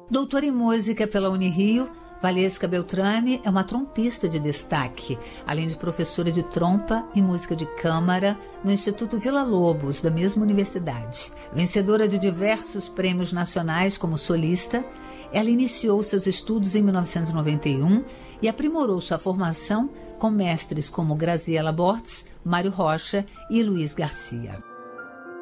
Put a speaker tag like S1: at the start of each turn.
S1: Doutora em música pela Unirio, Valesca Beltrame é uma trompista de destaque, além de professora de trompa e música de câmara no Instituto Villa-Lobos, da mesma universidade. Vencedora de diversos prêmios nacionais como solista, ela iniciou seus estudos em 1991 e aprimorou sua formação com mestres como Graziella Bortz, Mário Rocha e Luiz Garcia.